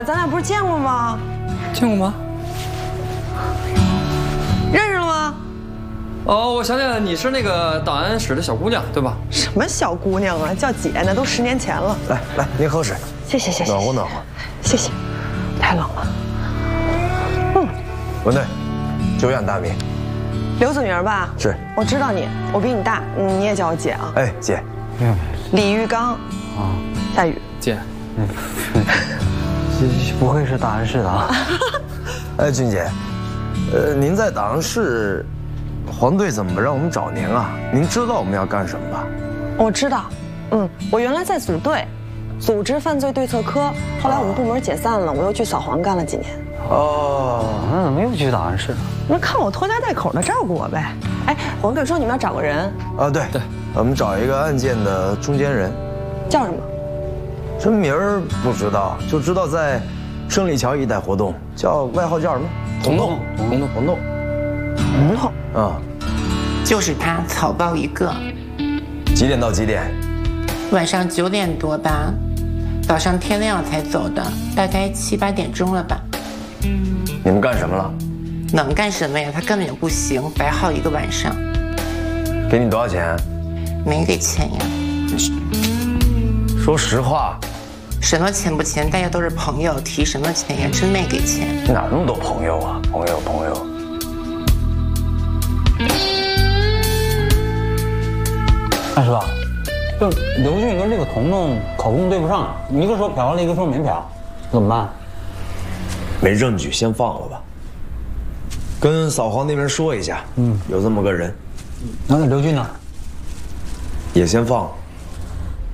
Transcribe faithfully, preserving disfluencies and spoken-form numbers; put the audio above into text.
咱俩不是见过吗？ 见过吗？ 认识了吗？ 哦，我想起来了，你是那个档案室的小姑娘，对吧？ 什么小姑娘啊，叫姐，那都十年前了。 来来，您喝水， 谢谢谢谢， 暖和暖和。 谢谢，太冷了。嗯， 文队，久仰大名。 刘子明吧？ 是， 我知道你，我比你大，你也叫我姐啊。 哎，姐。 嗯。 李玉刚。 啊。 夏雨。 姐。 嗯。不会是档案室的啊？ 哎，君姐，呃，您在档案室，黄队怎么让我们找您啊？您知道我们要干什么吧？ 我知道，嗯，我原来在组队，组织犯罪对策科，后来我们部门解散了，我又去扫黄干了几年。 哦， 那怎么又去档案室？ 那看我拖家带口的照顾我呗。哎，黄队说你们要找个人。 啊，对对，我们找一个案件的中间人， 叫什么？ 真名儿不知道，就知道在胜利桥一带活动，叫外号叫什么？ 彤彤，彤彤， 彤彤， 彤彤。 啊， 就是他，草包一个。 几点到几点？ 晚上九点多吧，早上天亮才走的，大概七八点钟了吧。 你们干什么了？ 能干什么呀？他根本就不行，白耗一个晚上。 给你多少钱？ 没给钱呀。 说实话。 什么钱不钱，大家都是朋友，提什么钱呀？真没给钱。 哪那么多朋友啊？朋友朋友。 哎，是吧？就刘俊跟这个彤彤口供对不上，一个说嫖了，一个说没嫖，怎么办？ 没证据，先放了吧。跟扫黄那边说一下，嗯，有这么个人。 那刘俊呢？ 也先放了。